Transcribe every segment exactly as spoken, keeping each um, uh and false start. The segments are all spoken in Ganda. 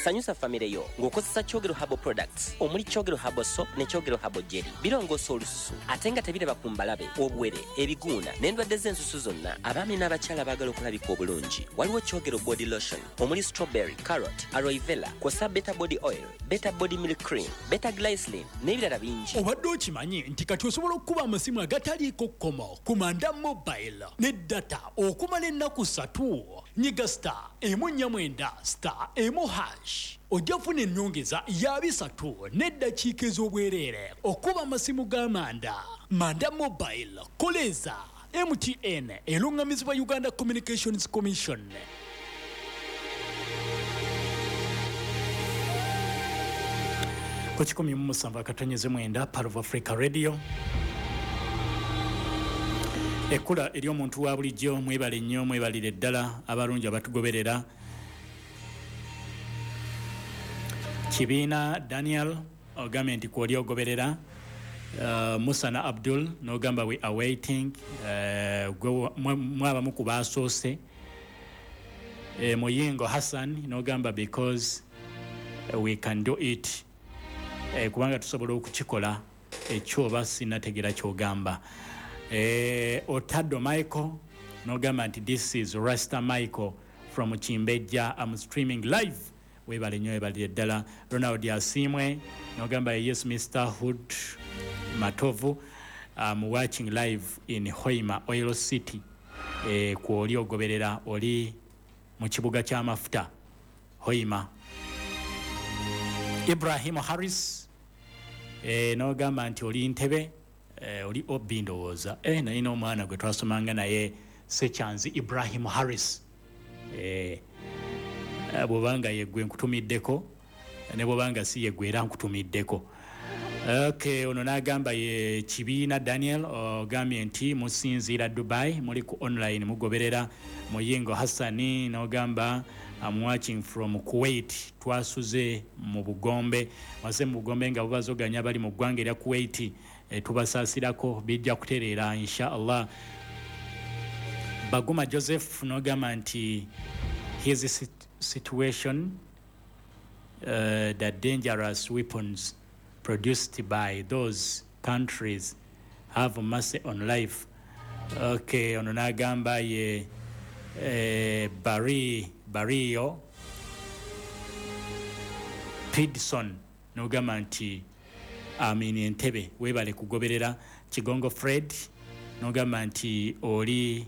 sanyusa famire yo ng'okozesa Kyogero Herbal Products omuli Kyogero Herbal Soap ne Kyogero Herbal Jelly birongoosa olususu ate nga tebiraba ku mbalabe obwere ebiguuna n'endwadde z'ensusu zonna abaami n'abakyala baagala okulabika obulungi waliwo Kyogero Body Lotion omuli strawberry, carrot, aloe vera kw'ossa Beta Body Oil, Beta Body Milk Cream, Beta Glycerin n'ebirala bingi. Obadde okimanyi nti kati osobola okuba amasimu agataliiko kkomo ku Manda Mobile ne data okumala ennaku ssatu nyiga star emu nnya mwenda star emu hash ojja kufuna ennyongeza ya bisatu n'eddakiika ez'obwereere okuba amasimu ga Manda. Manda Mobile koleza M T N elungamizibwa Uganda Communications Commission. Ku kikumi mu musanvu akatonyeze mwenda Part of Africa Radio. Ekkula eri omuntu wa bulijjo mwebale nnyo mwebalire ddala abalungi abatugoberera. Kibiina Daniel ogambye nti kwoli ogoberera. Uh, Musana Abdul n'ogamba we are waiting. Uh, mwabamu ku baasoose. E, Muyingo Hassan n'ogamba because we can do it. E, kubanga tusobola okukikola ekyo oba sinnategera ky'ogamba. Eh, Otado Michael n'ogamba nti this is Rasta Michael from Chimbejja. I'm streaming live. Webale nnyo ebalire ddala. Ronald Asimwe n'ogamba yes Mister Hood Matovu. I'm watching live in Hoima Oil City. Eh, kwoli ogoberera oli mu kibuga ky'amafuta Hoima. Ibrahim Harris eh, n'ogamba nti oli Ntebe. Eh, oli obbi ndowooza eh, naye n'omwana gwe twasomanga naye Sechanzi Ibrahim Harris eh, bw'obanga yeggwe nkutumiddeko ne bw'obanga si yeggwe era nkutumiddeko. Okay, ono n'agamba ye Kibiina Daniel ogambye nti musinziira Dubai muli ku online mugoberera. Muyingo Hassani n'ogamba I'm watching from Kuwait. Twasuze mu Bugombe wase mu Bugombe nga bubazoganya bali mu ggwanga erya Kuwait. E, tubasaasirako bijja kutereera insha Allah. Baguma Joseph n'ogamba nti his sit- situation uh, the dangerous weapons produced by those countries have mercy on life. Okay, ono n'agamba ye eh, Barry Barrio Pidson n'ogamba nti Amini Entebbe webale kugoberera. Kigongo Fred n'ogamba nti oli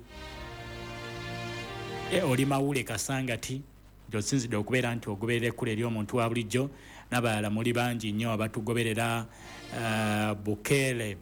e, oli Mawule Kasangati gy'osinzidde okubeera nti ogoberera ekkula eri omuntu wa bulijjo n'abalala muli bangi nnyo abatugoberera. uh, Bukele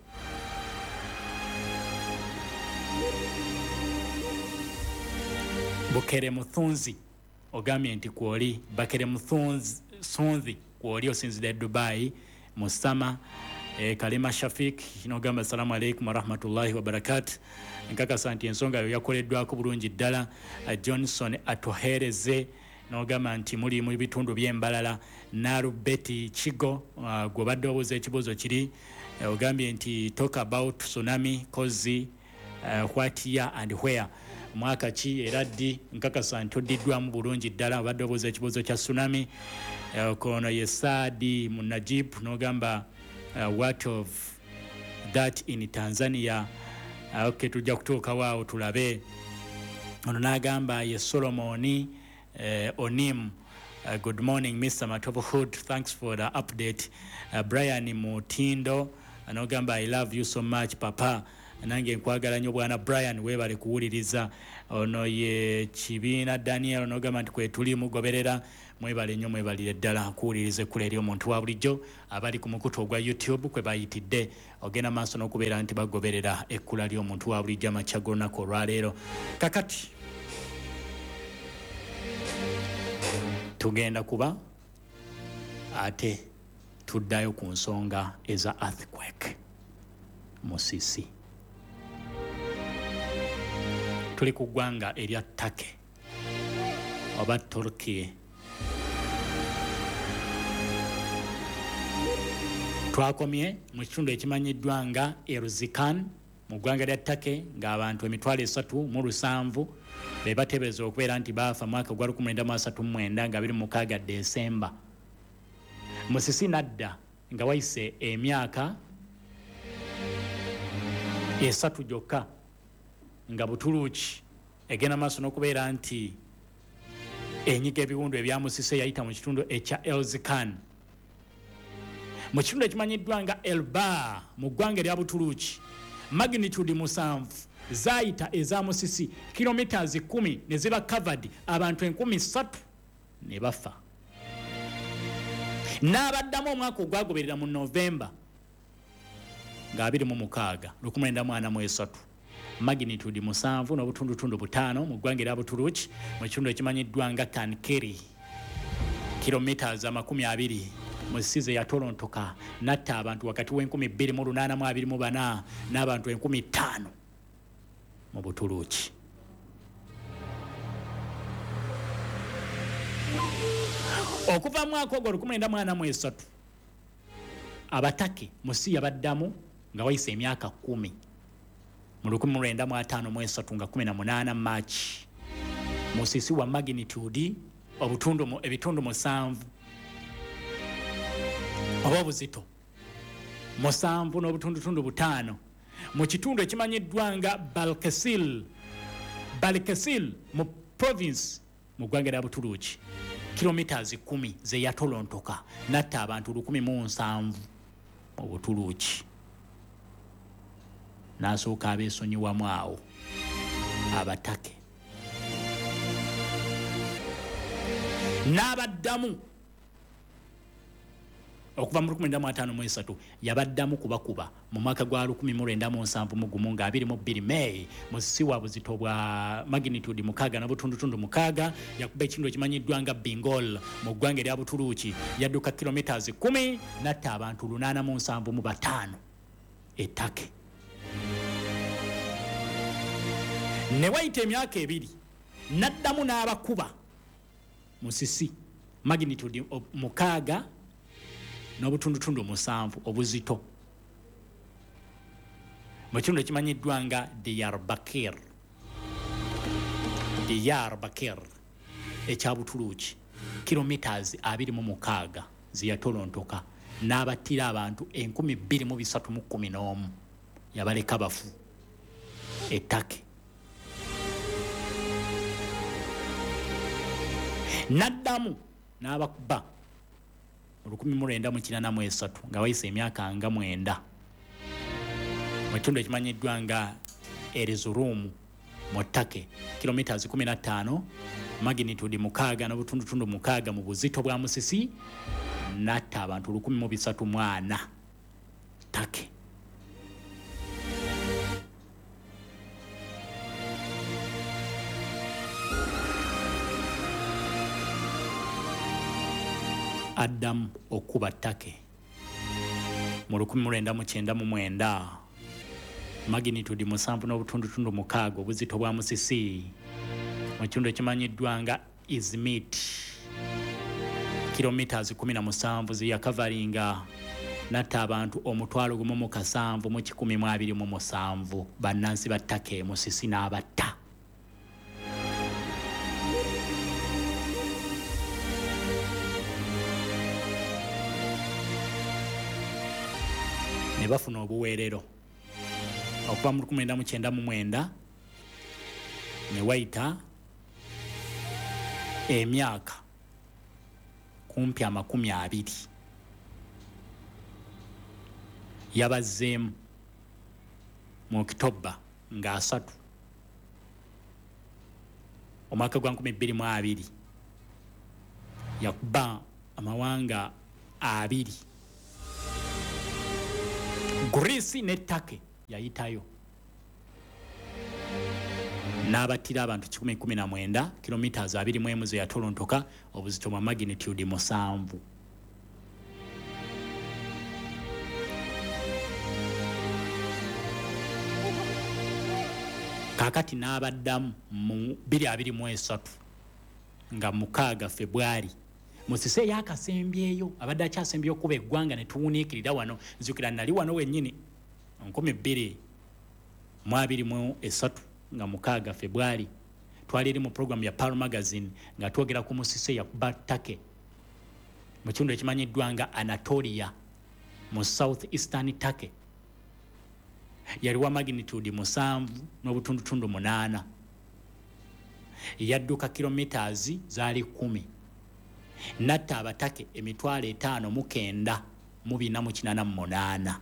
Bukere Muthunzi ogambye nti kwoli Bakere Muthunzi kwoli osinzidde Dubai Musama. E, Kalima Shafik n'ogamba assalamu alaikum warahmatullahi wabarakatuh. Nkakasa nti ensonga yo yakoleddwako bulungi ddala. uh, Johnson atuheereze n'ogamba nti muli mu bitundu by'embalala. Narubeti Kigo uh, gw'obadde obuuza ekibuuzo kiri uh, ogambye nti talk about tsunami cause uh, what year and where. Mwaka ki era ddi. Nkakasa nti oddiddwamu bulungi ddala obadde obuuza ekibuuzo kya tsunami. Uh, kono ye Saadi Munajib n'ogamba uh, what of that in Tanzania. uh, okay, tujja kutuuka waawo tulabe. Ono n'agamba ye Solomoni uh, Onim. Uh, good morning Mister Matobohood, thanks for the update. uh, Brian Mutindo n'ogamba I love you so much papa. Nange nkwagala nnyo bwana Brian webale kuwuliriza. Ono ye Kibiina Daniel n'ogamba nti kwe tuli mugoberera mwebale nnyo mwebalire ddala kuwuliriza ekkula eri omuntu wa bulijjo abali ku mukutu ogwa YouTube kwe bayitidde ogenda maaso n'okubeera nti bagoberera ekkula ly'omuntu wa bulijjo amakya g'olunaku olwaleero. Kakati tugenda kuba ate tuddayo ku nsonga eza earthquake Musisi. Tuli ku ggwanga erya Turkey oba Turkey. Twakomye mu kitundu ekimanyiddwa nga Erzincan mu ggwanga lya Take ng'abantu emitwalo esatu mu lusanvu be bateebereza okubeera nti baafa mwaka gwa lukumi lwenda mu asatu mu mwenda nga biri mu mukaaga Desemba. Musisi nadda nga wayise emyaka esatu gyokka nga Butuluki egenda maaso n'okubeera nti enyiga ebiwundu ebya Musisi yayita mu kitundu ekya Elzikan. Mu kitundu ekimanyiddwa nga Elba mu ggwanga erya Butuluki magnitude musanvu zaayita eza Musisi kilometers kumi ne ziba covered abantu enkumi ssatu ne bafa. N'abaddamu omwaka ogwagoberera mu Novemba nga abiri mu mukaaga lukumi lwenda mu ana mu esatu magnitude musanvu n'obutundutundu butaano mu ggwanga erya Butuluki mu kitundu ekimanyiddwa nga Kankeri kilometers amakumi abiri. Musisi yatolontoka natta abantu wakati w'enkumi bbiri mu lunaana mu abiri mu bana n'abantu enkumi ttaano mu Butuluki. Okuva mwaka ogwo lukumi lwenda mu ana mu esatu Abatake Musisi yabaddamu nga wayise emyaka kumi mu lukumi lwenda mu ataano mu esatu nga kumi na munaana Maachi. Musisi wa magnitude obutundu ebitundu musanvu oba obuzito musanvu n'obutundutundu butaano mu kitundu ekimanyiddwa nga Balkesil Balkesil mu province mu ggwanga lya Butuluki kilometers kumi ze yatolontoka natta abantu lukumi mu nsanvu mu Butuluki. N'asooka abeesonyiwamu awo Abatake n'abaddamu okuva mu lukumi lwenda mu ataano mu esatu yabaddamu kubakuba mu mwaka gwa lukumi mu lwenda mu nsanvu mu gumu nga abiri mu bbiri May. Musisi wa buzito bwa magnitude mukaaga n'obutundutundu mukaaga yakuba ekitundu ekimanyiddwa nga Bingol mu ggwanga erya Butuluki yadduka kilometers kumi natta abantu lunaana mu nsanvu mu bataano ettake. Ne wayita emyaka ebiri n'addamu n'abakuba Musisi magnitude mukaaga n'obutundutundu musanvu obuzito mu kitundu ekimanyiddwa nga Diyarbakir Diyarbakir ekya Butuluki kilometers abiri mu mukaaga ziyatolontoka n'abattira abantu enkumi bbiri mu bisatu mu kkumi n'omu yabaleka bafu ettake. N'addamu n'abakuba olukumi mu lwenda mu kinaana mu esatu nga wayise emyaka nga mwenda mu kitundu ekimanyiddwa nga Erzurum mu Take kilometers kumi na ttaano magnitude mukaaga n'obutundutundu mukaaga mu buzito bwa Musisi natta abantu lukumi mu bisatu mu ana Take. Addamu okuba Take mu lukumi mu lwenda mu kyenda mu mwenda magnitude musanvu n'obutundutundu mukaaga obuzito bwa Musisi mu kitundu ekimanyiddwa nga Izmit kilometers kumi na musanvu ziyakavaringa natta abantu omutwalo gumu mu kasanvu mu kikumi mu abiri mu musanvu bannansi ba Take Musisi n'abatta. Ne bafuna obuweerero okuva mu lukumi lwenda mu kyenda mu mwenda ne wayita emyaka kumpi amakumi abiri yabazzeemu mu Okitoba nga asatu omwaka gwa nkumi bbiri mu abiri yakuba amawanga abiri Greece ne Take yayitayo n'abattira abantu kikumi kumi na mwenda kilometers abiri mu emu ze yatolontoka obuzito bwa magnitude musanvu. Kakati n'abaddamu mu bbiri abiri mu esatu nga mukaaga February Musisi yakasembyeyo abadde akyasembyeyo okuba eggwanga ne tuwuniikirira wano nzukira nali wano wennyini nkumi bbiri mu abiri mu esatu nga mukaaga February twali eri mu program ya Pearl Magazine nga twogera ku musise ya Batake mu kitundu ekimanyiddwa nga Anatolia mu South Eastern Turkey yali wa magnitude musanvu n'obutundutundu munaana yadduka kilometers zaali kumi natta abatake emitwalo etaano mu kenda mu bina mu kinaana mu munaana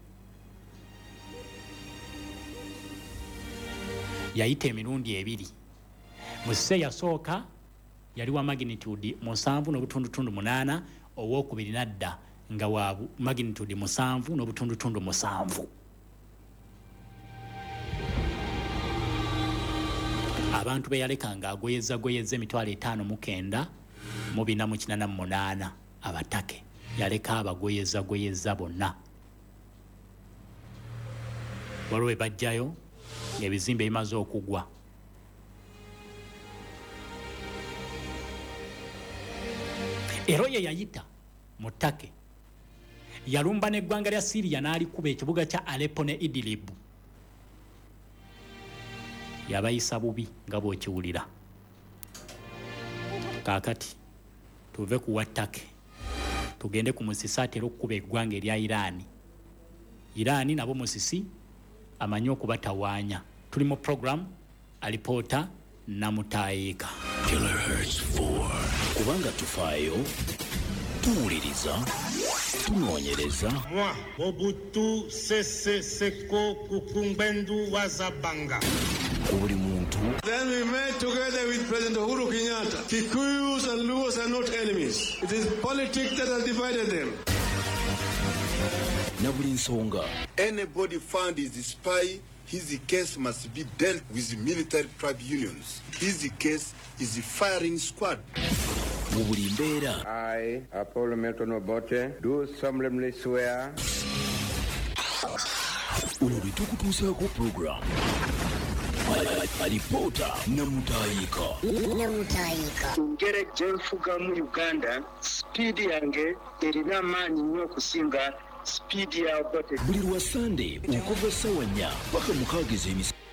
yayita emirundi ebiri musise yasooka yali wa magnitude musanvu n'obutundutundu munaana owokubiri nadda nga wa magnitude musanvu n'obutundutundu musanvu abantu beyalekanga agoyeza goyeza emitwalo etaano mu kenda mu bina mu kinaana mu munaana abatake yaleka abagoyeza goyeza bonna waliwo bajjayo ng'ebizimbe bimaze okugwa era ye yayita mu Turkey yalumba n'eggwanga lya Syria n'alikuba ekibuga kya Aleppo ne Idlib yabayisa bubi nga bw'okiwulira kaakati tuve ku Turkey tugende ku musisi atera okukuba eggwanga erya Iran Iran nabo musisi amanyi okubatawaanya tuli mu program alipoota namutayiika Kilohertz four kubanga tufaayo tuwuliriza tunoonyereza Moi Mobutu Sese Seko Kukumbendu Wazabanga buli muntu. Then we met together with President Uhuru Kenyatta. Kikuyus and Luos are not enemies. It is politics that has divided them. Na buli nsonga. Anybody found is a spy, his case must be dealt with military tribunals. His case is a firing squad. Mu buli mbeera. I, Apollo Milton Obote, do solemnly swear. Uno bitukutuusaako program. Alipota namutayiika. Namutayiika. Ngere gyenfuga mu Uganda, speed yange erina amaanyi nnyo okusinga speed ya Obote. Buli lwa Sunday okuva essawa nnya paka mukaaga ez'emisana.